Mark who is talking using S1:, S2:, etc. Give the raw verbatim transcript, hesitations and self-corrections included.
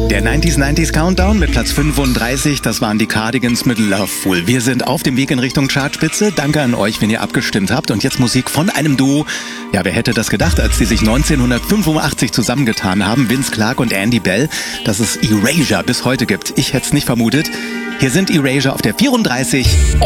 S1: Der neunziger neunziger Countdown mit Platz fünfunddreißig, das waren die Cardigans mit Loveful. Wir sind auf dem Weg in Richtung Chartspitze. Danke an euch, wenn ihr abgestimmt habt. Und jetzt Musik von einem Duo. Ja, wer hätte das gedacht, als die sich neunzehnhundertfünfundachtzig zusammengetan haben, Vince Clarke und Andy Bell, dass es Erasure bis heute gibt. Ich hätte es nicht vermutet. Hier sind Erasure auf der vierunddreißig.